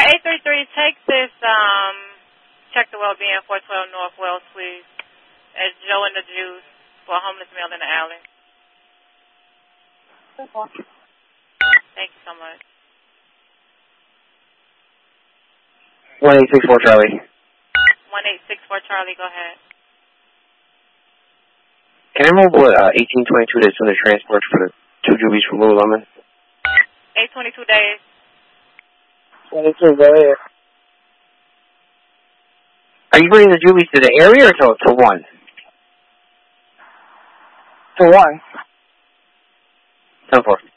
833, take this, check the well-being, 412 North Wells, please. At Joe and the Juice for a homeless male in the alley. Thank you so much. 1864 Charlie. 1864 Charlie, go ahead. Can I remember what 1822 that's doing the transport for the 2 juvies from Lululemon? 822 days. 22, go ahead. Are you bringing the juvies to the area or to one? To one. 10-4.